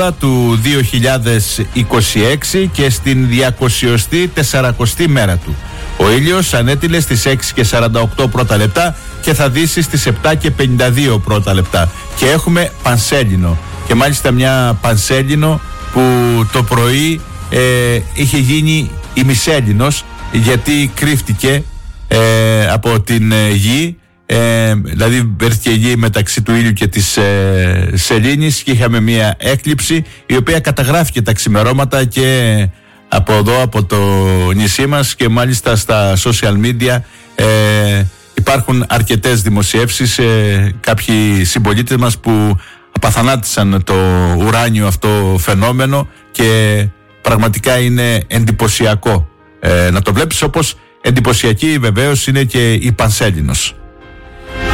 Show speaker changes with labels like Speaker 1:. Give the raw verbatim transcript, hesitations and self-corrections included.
Speaker 1: του δύο χιλιάδες είκοσι έξι και στην διακοσιοστή τεσσαρακοστή μέρα του. Ο ήλιος ανέτειλε στις έξι και σαράντα οκτώ πρώτα λεπτά και θα δύσει στις επτά και πενήντα δύο πρώτα λεπτά. Και έχουμε πανσέλινο. Και μάλιστα μια πανσέλινο που το πρωί ε, είχε γίνει ημισέλινος, γιατί κρύφτηκε ε, από την ε, γη. Ε, δηλαδή βρέθηκε η γη μεταξύ του ήλιου και της ε, σελήνης και είχαμε μια έκλειψη η οποία καταγράφηκε τα ξημερώματα και από εδώ, από το νησί μας, και μάλιστα στα social media ε, υπάρχουν αρκετές δημοσιεύσεις, ε, κάποιοι συμπολίτες μας που απαθανάτησαν το ουράνιο αυτό φαινόμενο και πραγματικά είναι εντυπωσιακό ε, να το βλέπεις, όπως εντυπωσιακή βεβαίως είναι και η Πανσέλινος.